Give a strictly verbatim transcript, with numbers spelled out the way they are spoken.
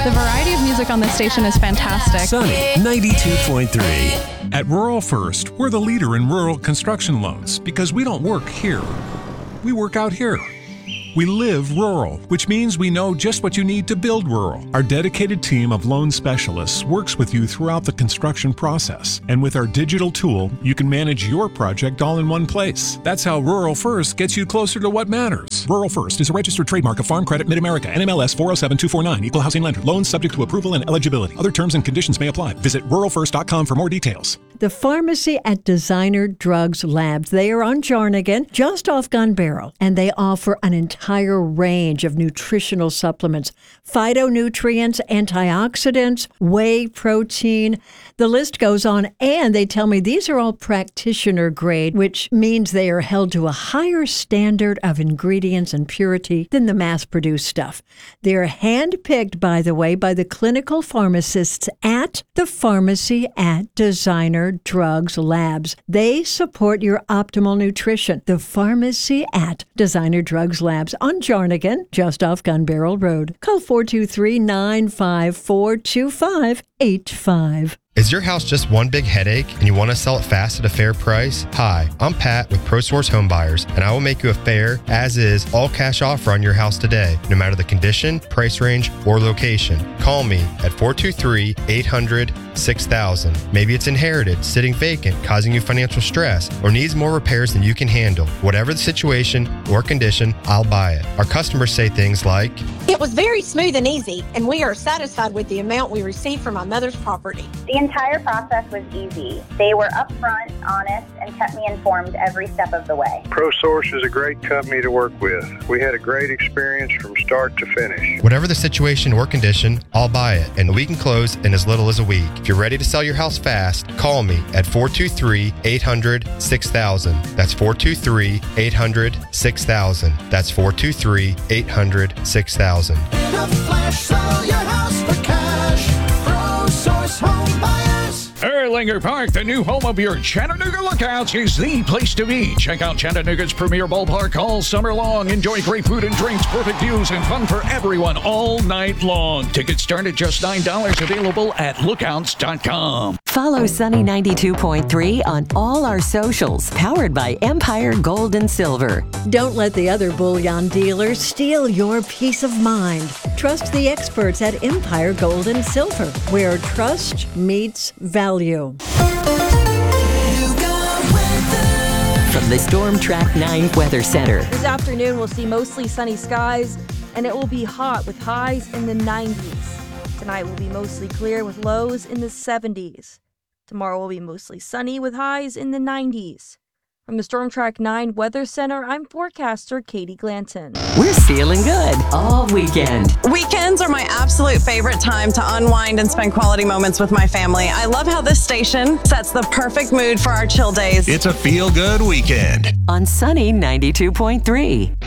The variety of music on this station is fantastic. Sunny ninety-two point three. At Rural First, we're the leader in rural construction loans because we don't work here. We work out here. We live rural, which means we know just what you need to build rural. Our dedicated team of loan specialists works with you throughout the construction process. And with our digital tool, you can manage your project all in one place. That's how Rural First gets you closer to what matters. Rural First is a registered trademark of Farm Credit Mid-America, N M L S four oh seven two four nine, Equal Housing Lender. Loans subject to approval and eligibility. Other terms and conditions may apply. Visit rural first dot com for more details. The pharmacy at Designer Drugs Labs. They are on Jarnigan, just off Gun Barrel, and they offer an entire range of nutritional supplements, phytonutrients, antioxidants, whey protein. The list goes on, and they tell me these are all practitioner grade, which means they are held to a higher standard of ingredients and purity than the mass-produced stuff. They're handpicked, by the way, by the clinical pharmacists at the pharmacy at Designer Drugs Labs. They support your optimal nutrition. The pharmacy at Designer Drugs Labs on Jarnigan, just off Gun Barrel Road. Call four two three, nine five four, two five eight five. Is your house just one big headache and you want to sell it fast at a fair price? Hi, I'm Pat with ProSource Home Buyers, and I will make you a fair, as-is, all-cash offer on your house today, no matter the condition, price range, or location. Call me at four two three, eight hundred, six thousand. Maybe it's inherited, sitting vacant, causing you financial stress, or needs more repairs than you can handle. Whatever the situation or condition, I'll buy it. Our customers say things like, "It was very smooth and easy, and we are satisfied with the amount we received from my mother's property." The entire process was easy. They were upfront, honest, and kept me informed every step of the way. ProSource is a great company to work with. We had a great experience from start to finish. Whatever the situation or condition, I'll buy it, and we can close in as little as a week. If you're ready to sell your house fast, call me at four two three, eight hundred, six thousand. That's four two three, eight hundred, six thousand. That's four two three, eight hundred, six thousand. In a flash, sell your house for cash. ProSource Home Buyers. Erlanger Park, the new home of your Chattanooga Lookouts, is the place to be. Check out Chattanooga's premier ballpark all summer long. Enjoy great food and drinks, perfect views, and fun for everyone all night long. Tickets start at just nine dollars, available at lookouts dot com. Follow Sunny ninety-two point three on all our socials, powered by Empire Gold and Silver. Don't let the other bullion dealers steal your peace of mind. Trust the experts at Empire Gold and Silver, where trust meets value. From the Storm Track nine Weather Center. This afternoon we'll see mostly sunny skies, and it will be hot with highs in the nineties. Tonight will be mostly clear with lows in the seventies. Tomorrow will be mostly sunny with highs in the nineties. From the Storm Track nine Weather Center, I'm forecaster Katie Glanton. We're feeling good all weekend. Weekends are my absolute favorite time to unwind and spend quality moments with my family. I love how this station sets the perfect mood for our chill days. It's a feel-good weekend. On Sunny ninety-two point three.